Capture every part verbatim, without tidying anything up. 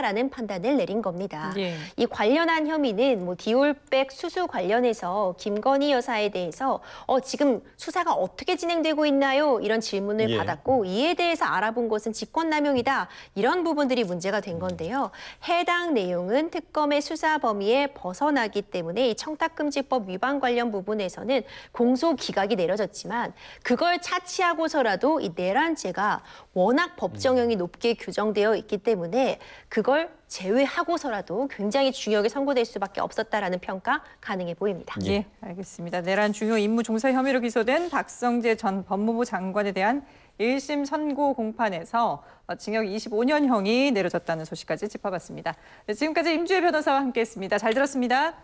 했다라는 판단을 내린 겁니다. 예. 이 관련한 혐의는 뭐 디올백 수수 관련해서 김건희 여사에 대해서 어, 지금 수사가 어떻게 진행되고 있나요? 이런 질문을 예. 받았고 이에 대해서 알아본 것은 직권남용이다. 이런 부분들이 문제가 된 건데요. 해당 내용은 특검의 수사 범위에 벗어나기 때문에 이 청탁금지법 위반 관련 부분에서는 공소 기각이 내려졌지만 그걸 차치하고서라도 이 내란죄가 워낙 법정형이 높게 규정되어 있기 때문에 그걸 제외하고서라도 굉장히 중요하게 선고될 수밖에 없었다라는 평가 가능해 보입니다. 예, 알겠습니다. 내란 중요 임무 종사 혐의로 기소된 박성재 전 법무부 장관에 대한 일 심 선고 공판에서 징역 이십오 년형이 내려졌다는 소식까지 짚어봤습니다. 네, 지금까지 임주혜 변호사와 함께했습니다. 잘 들었습니다.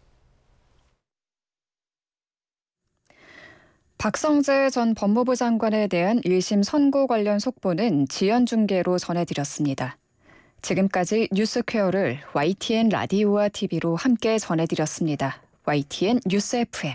박성재 전 법무부 장관에 대한 일 심 선고 관련 속보는 지연중계로 전해드렸습니다. 지금까지 뉴스퀘어를 와이티엔 라디오와 티비로 함께 전해드렸습니다. 와이티엔 뉴스 에프엠.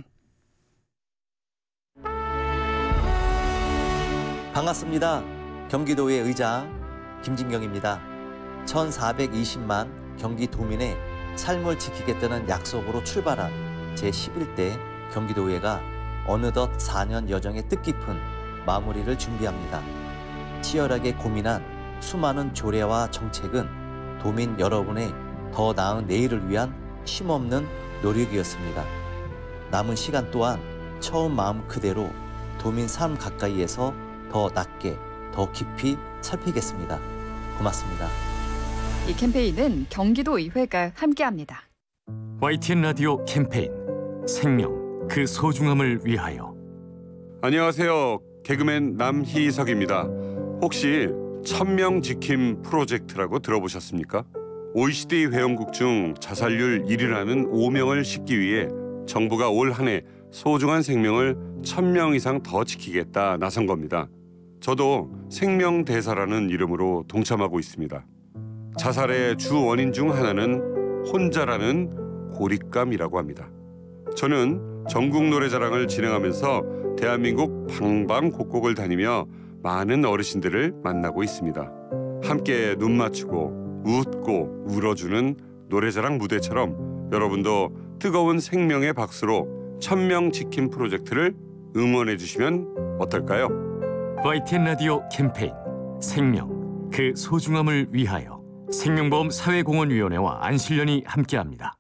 반갑습니다. 경기도의 의장 김진경입니다. 천사백이십만 경기도민의 삶을 지키겠다는 약속으로 출발한 제십일 대 경기도의회가 어느덧 사 년 여정의 뜻깊은 마무리를 준비합니다. 치열하게 고민한 수많은 조례와 정책은 도민 여러분의 더 나은 내일을 위한 쉼없는 노력이었습니다. 남은 시간 또한 처음 마음 그대로 도민 삶 가까이에서 더 낮게, 더 깊이 살피겠습니다. 고맙습니다. 이 캠페인은 경기도의회가 함께합니다. 와이티엔 라디오 캠페인 생명, 그 소중함을 위하여. 안녕하세요. 개그맨 남희석입니다. 혹시 천명 지킴 프로젝트라고 들어보셨습니까? 오이시디 회원국 중 자살률 일 위라는 오명을 싣기 위해 정부가 올 한 해 소중한 생명을 천 명 이상 더 지키겠다 나선 겁니다. 저도 생명대사라는 이름으로 동참하고 있습니다. 자살의 주 원인 중 하나는 혼자라는 고립감이라고 합니다. 저는 전국 노래자랑을 진행하면서 대한민국 방방곡곡을 다니며 많은 어르신들을 만나고 있습니다. 함께 눈 맞추고 웃고 울어주는 노래자랑 무대처럼 여러분도 뜨거운 생명의 박수로 천명 지킴 프로젝트를 응원해 주시면 어떨까요? 와이티엔 라디오 캠페인 생명, 그 소중함을 위하여 생명보험 사회공헌위원회와 안실련이 함께합니다.